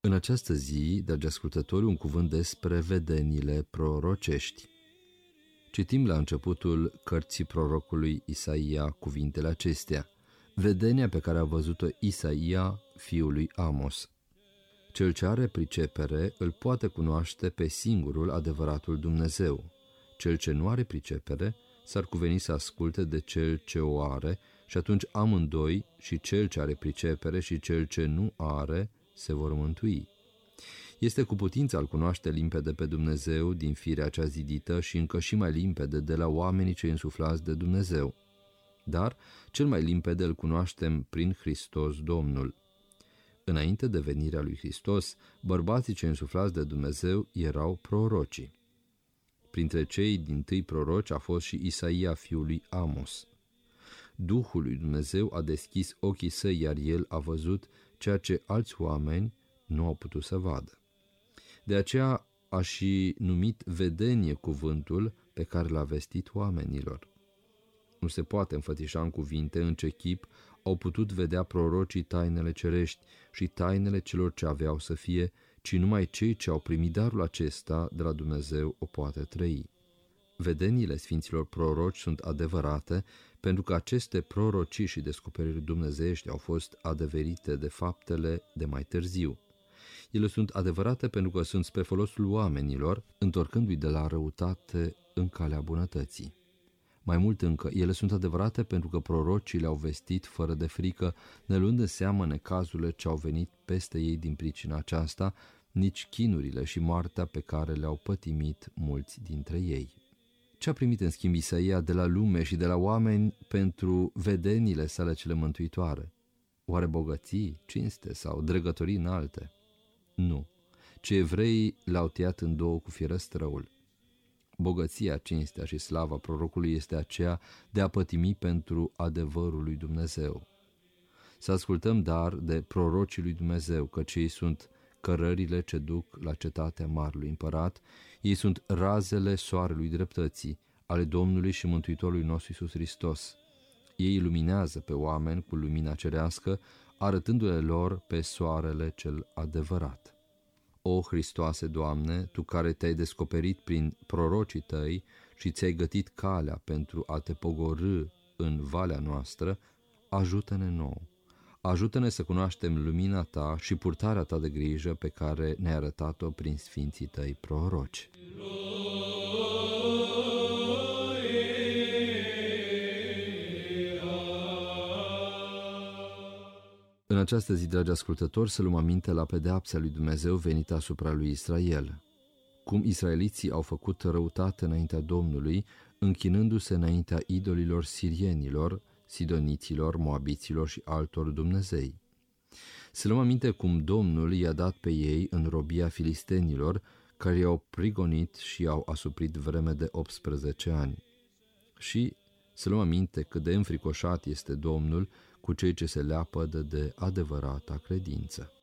În această zi, dragi ascultători, un cuvânt despre vedeniile prorocești. Citim la începutul cărții prorocului Isaia cuvintele acestea: vedenia pe care a văzut-o Isaia, fiul lui Amos. Cel ce are pricepere îl poate cunoaște pe singurul adevăratul Dumnezeu. Cel ce nu are pricepere s-ar cuveni să asculte de cel ce o are, și atunci amândoi, și cel ce are pricepere și cel ce nu are, se vor mântui. Este cu putință al cunoaște limpede pe Dumnezeu din firea cea zidită și încă și mai limpede de la oamenii cei însuflați de Dumnezeu. Dar cel mai limpede îl cunoaștem prin Hristos Domnul. Înainte de venirea lui Hristos, bărbații cei însuflați de Dumnezeu erau prorocii. Printre cei dintâi proroci a fost și Isaia, fiul lui Amos. Duhul lui Dumnezeu a deschis ochii săi, iar el a văzut ceea ce alți oameni nu au putut să vadă. De aceea a și numit vedenie cuvântul pe care l-a vestit oamenilor. Nu se poate înfățișa în cuvinte în ce chip au putut vedea prorocii tainele cerești și tainele celor ce aveau să fie, ci numai cei ce au primit darul acesta de la Dumnezeu o poate trăi. Vedeniile sfinților proroci sunt adevărate, pentru că aceste prorocii și descoperiri dumnezeiești au fost adeverite de faptele de mai târziu. Ele sunt adevărate pentru că sunt spre folosul oamenilor, întorcându-i de la răutate în calea bunătății. Mai mult încă, ele sunt adevărate pentru că prorocii le-au vestit fără de frică, ne luând în seamă necazurile ce au venit peste ei din pricina aceasta, nici chinurile și moartea pe care le-au pătimit mulți dintre ei. Ce a primit în schimb Isaia de la lume și de la oameni pentru vedeniile sale cele mântuitoare? Oare bogății, cinste sau dregătorii înalte? Nu, ci evreii l-au tăiat în două cu fierăstrăul. Bogăția, cinstea și slava prorocului este aceea de a pătimi pentru adevărul lui Dumnezeu. Să ascultăm dar de prorocii lui Dumnezeu, căci ei sunt cărările ce duc la cetatea Marelui Împărat, ei sunt razele soarelui dreptății, ale Domnului și Mântuitorului nostru Iisus Hristos. Ei iluminează pe oameni cu lumina cerească, arătându-le lor pe soarele cel adevărat. O, Hristoase, Doamne, Tu care Te-ai descoperit prin prorocii Tăi și Ți-ai gătit calea pentru a Te pogorî în valea noastră, ajută-ne nouă. Ajută-ne să cunoaștem lumina Ta și purtarea Ta de grijă pe care ne-ai arătat-o prin sfinții Tăi proroci. În această zi, dragi ascultători, să luăm aminte la pedeapsa lui Dumnezeu venită asupra lui Israel. Cum israeliții au făcut răutate înaintea Domnului, închinându-se înaintea idolilor sirienilor, sidoniților, moabiților și altor dumnezei. Să luăm aminte cum Domnul i-a dat pe ei în robia filistenilor, care i-au prigonit și i-au asuprit vreme de 18 ani. Și să luăm aminte cât de înfricoșat este Domnul cu cei ce se leapădă de adevărata credință.